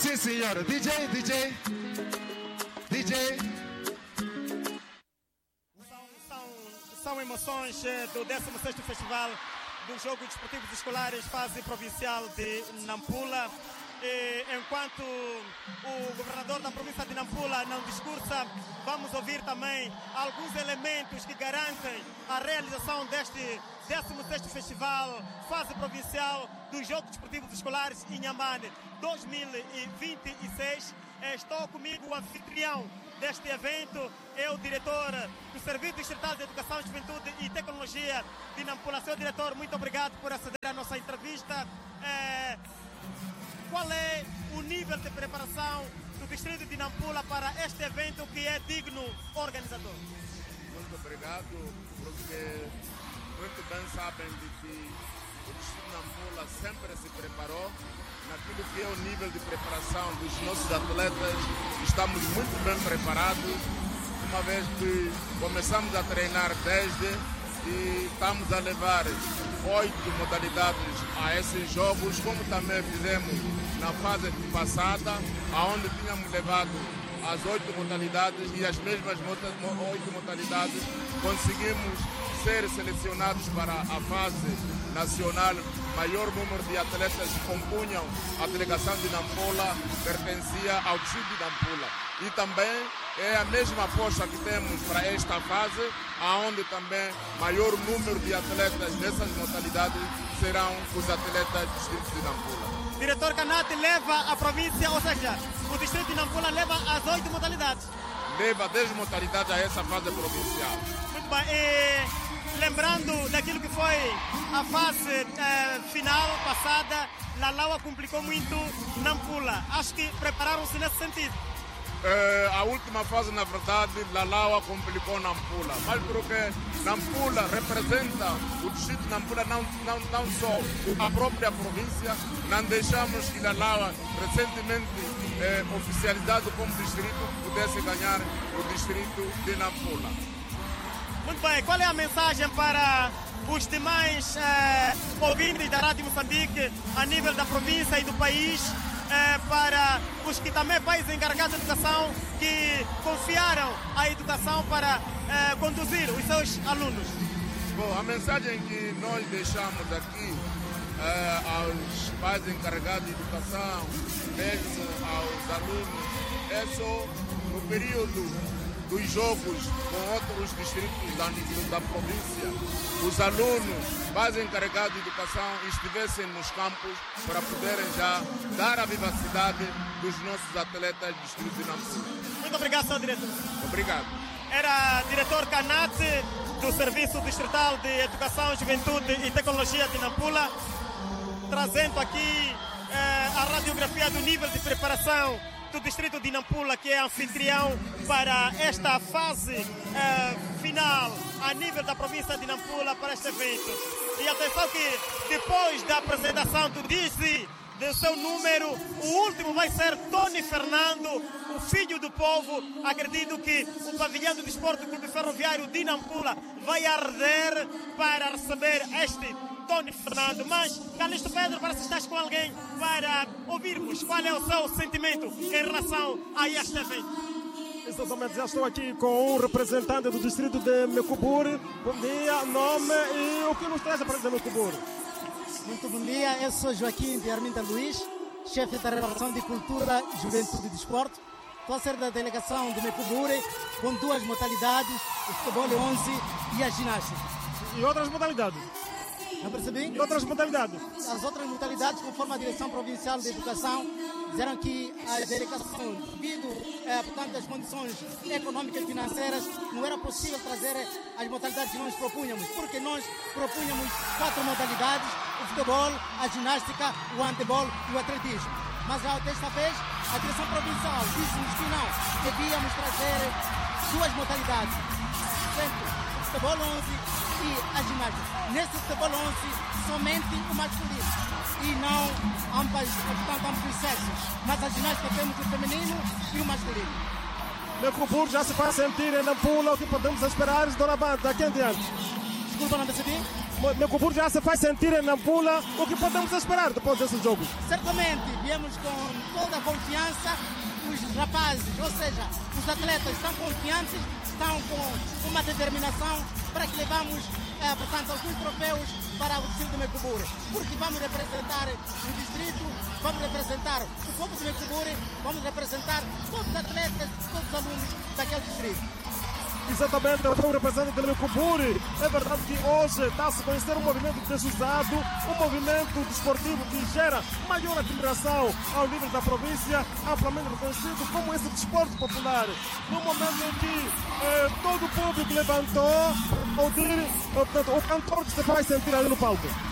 Sim, senhora. DJ. São emoções do 16º Festival dos Jogos Desportivos Escolares Fase Provincial de Nampula. E enquanto o governador da província de Nampula não discursa, vamos ouvir também alguns elementos que garantem a realização deste 16º Festival Fase Provincial dos Jogos Desportivos Escolares Inhambane 2026. Estou comigo o anfitrião deste evento, é o diretor do Serviço Distrital de Educação, Juventude e Tecnologia de Nampula. Senhor diretor, muito obrigado por aceder à nossa entrevista. Qual é o nível de preparação do distrito de Nampula para este evento que é digno organizador? Muito obrigado, porque muito bem sabem de que o distrito de Nampula sempre se preparou naquilo que é o nível de preparação dos nossos atletas. Estamos muito bem preparados, uma vez que começamos a treinar desde e estamos a levar 8 modalidades a esses jogos, como também fizemos na fase passada, onde tínhamos levado as 8 modalidades e as mesmas 8 modalidades conseguimos ser selecionados para a fase nacional. Maior número de atletas que compunham a delegação de Nampula pertencia ao distrito de Nampula. E também é a mesma aposta que temos para esta fase, onde também maior número de atletas nessas modalidades serão os atletas do distrito de Nampula. Diretor Canate leva a província, ou seja, o distrito de Nampula leva as 8 modalidades? Leva 10 modalidades a essa fase provincial. Muito bem. E lembrando daquilo que foi a fase final passada, Lalaua complicou muito Nampula. Acho que prepararam-se nesse sentido. A última fase, na verdade, Lalaua complicou Nampula, mas porque Nampula representa o distrito de Nampula, não só a própria província. Não deixamos que Lalaua, recentemente oficializado como distrito, pudesse ganhar o distrito de Nampula. Muito bem, qual é a mensagem para os demais ouvintes da Rádio Moçambique a nível da província e do país, para os que também países encarregados de educação que confiaram a educação para conduzir os seus alunos? Bom, a mensagem que nós deixamos aqui aos pais encarregados de educação, mesmo aos alunos, é só no período dos jogos com outros distritos da província, os alunos, pais encarregados de educação, estivessem nos campos para poderem já dar a vivacidade dos nossos atletas do distrito de Nampula. Muito obrigado, senhor diretor. Obrigado. Era diretor Canate do Serviço Distrital de Educação, Juventude e Tecnologia de Nampula, trazendo aqui a radiografia do nível de preparação do distrito de Nampula, que é anfitrião para esta fase final a nível da província de Nampula para este evento. E atenção que depois da apresentação do Dizzy, do seu número, o último vai ser Tony Fernando, o filho do povo. Acredito que o pavilhão do Desporto do Clube Ferroviário de Nampula vai arder para receber este Tony Fernando. Mas, Calixto Pedro, parece que estás com alguém para ouvirmos qual é o seu sentimento em relação a este evento. Exatamente, já estou aqui com um representante do distrito de Mecuburi. Bom dia, nome e o que nos traz a presença de Mecuburi? Muito bom dia, eu sou Joaquim de Arminda Luiz, chefe da Relação de Cultura, Juventude e Desporto. Estou a ser da delegação de Mecuburi com 2 modalidades, o futebol 11 e a ginástica. E outras modalidades? Não percebi? E outras modalidades? As outras modalidades, conforme a Direção Provincial de Educação, disseram que a delegação, devido portanto, às condições econômicas e financeiras, não era possível trazer as modalidades que nós propunhamos, porque nós propunhamos 4 modalidades, o futebol, a ginástica, o handebol e o atletismo. Mas desta vez, a Direção Provincial disse-nos que não, devíamos trazer 2 modalidades, sempre o futebol 11 e a ginástica. Nesse futebol 11, somente o masculino e não ambos os sexos. Mas a ginástica temos o feminino e o masculino. Mecuburi já se faz sentir em Nampula, o que podemos esperar, Dona Banda, daqui em diante? Desculpa, não percebi? Mecubur já se faz sentir em Nampula. O que podemos esperar depois desse jogo? Certamente, viemos com toda a confiança. Os rapazes, ou seja, os atletas estão confiantes, estão com uma determinação para que levamos, portanto, alguns troféus para o distrito de Mecubur. Porque vamos representar o distrito, vamos representar o povo de Mecubur, vamos representar todos os atletas, todos os alunos daquele distrito. Exatamente, eu sou o representante do Mecubur. É verdade que hoje está-se a conhecer um movimento desusado, um movimento desportivo que gera maior admiração ao nível da província, amplamente reconhecido como esse desporto popular. No momento em que todo o público levantou, o cantor que se faz sentir ali no palco.